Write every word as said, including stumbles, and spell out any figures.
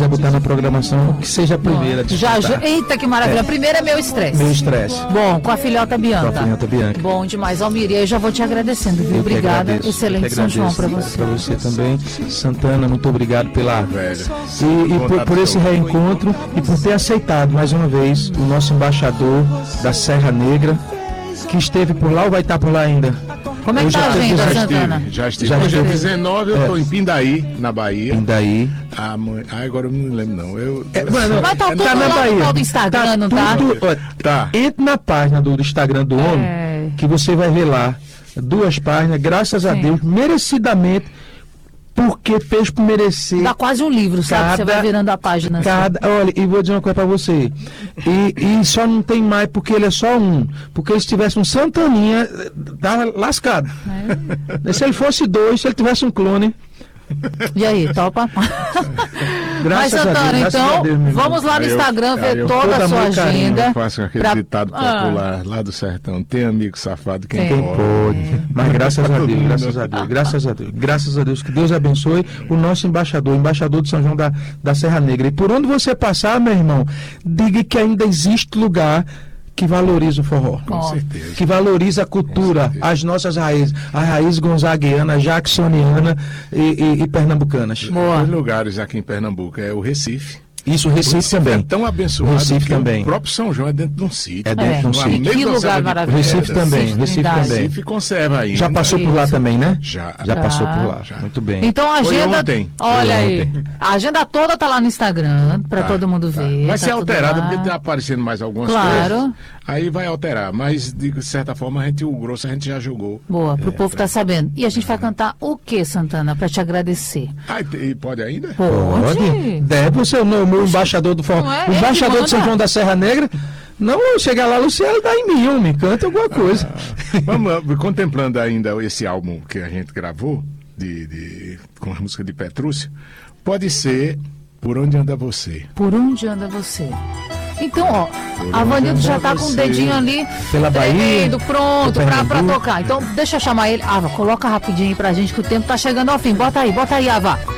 botar na programação, que seja a primeira. Já, já, eita, que maravilha. É. A primeira é Meu Estresse. Meu Estresse. Bom, com a filhota Bianca. Com a filhota Bianca. Bom demais. Almir, e aí já vou te agradecendo, viu? Eu Obrigada. agradeço, Excelente São João para você. Para você também. Santana, muito obrigado pela velho. E, e por, por esse reencontro e por ter aceitado mais uma vez o nosso embaixador da Serra Negra, que esteve por lá ou vai estar por lá ainda? Como é que tá a agenda, Santana? Já estive. Já Hoje é estive. dezenove, eu estou É. em Pindaí, na Bahia. Pindaí. Ah, mãe, ah, agora eu não lembro, não. Eu, É, eu- mano, Mas tá tudo tá na lá no Bahia. tal do Instagram, não tá? tudo- ó, Tá. Entre na página do, do Instagram do homem, É. que você vai ver lá duas páginas, graças a Sim. Deus, merecidamente, porque fez por merecer. Dá quase um livro, sabe? Você Cada- vai virando a página. assim. Cada, olha, e vou dizer uma coisa pra você. E, e só não tem mais porque ele é só um. Porque se tivesse um Santaninha, tava lascado. É. Se ele fosse dois, se ele tivesse um clone. E aí, topa? Mas, Graças a Santana, Deus, graças então, a Deus, meu irmão. vamos lá no Aí eu- Instagram aí ver eu- toda todo a sua amor e carinho, agenda. Eu faço aquele pra- ditado Ah. popular lá do sertão. Tem amigo safado quem Tem. pode. Pode. Mas graças a Deus, graças a Deus, graças a Deus, graças a Deus, que Deus abençoe o nosso embaixador, o embaixador de São João da, da Serra Negra. E por onde você passar, meu irmão, diga que ainda existe lugar que valoriza o forró. Com Ó. certeza. Que valoriza a cultura, certeza. as nossas raízes, as raízes gonzaguiana, jacksoniana e, e, e pernambucanas. Boa. Dois lugares aqui em Pernambuco é o Recife. Isso, o Recife também. É tão abençoado Recife que também. o próprio São João é dentro de um sítio. É dentro de um É. sítio. Que Meio da lugar selva de maravilhoso. Recife também, Recife, Recife Trindade. também. Recife conserva ainda. Já passou por lá Isso. também, né? Já. Já passou por lá. Já. Muito bem. Então a Foi agenda. ontem. Olha Foi aí. ontem. A agenda toda tá lá no Instagram, pra Tá, todo mundo tá. ver. Vai tá ser tudo alterada lá. porque tá aparecendo mais algumas Claro. coisas. Aí vai alterar. Mas, de certa forma, a gente, o grosso a gente já jogou. Boa, É, pro povo tá sabendo. E a gente vai cantar o que, Santana, pra te agradecer? Ah, e pode ainda? Pode. Deve você é o meu, meu embaixador do forró. Não é? O Ele embaixador manda. de São João da Serra Negra. Não, chegar lá, Luciano, dá em mim, homem, canta alguma coisa. Vamos lá, contemplando ainda esse álbum que a gente gravou, de, de- com a música de Petrúcio, pode ser Por Onde Anda Você. Por onde anda você? Então, ó, Por a onde Vanildo já anda tá com o você? dedinho ali Pela Bahia, tremendo, pronto por pra, pra Pernambuco. tocar. Então, deixa eu chamar ele. Ava, coloca rapidinho aí pra gente que o tempo tá chegando ao fim. Bota aí, bota aí, Ava.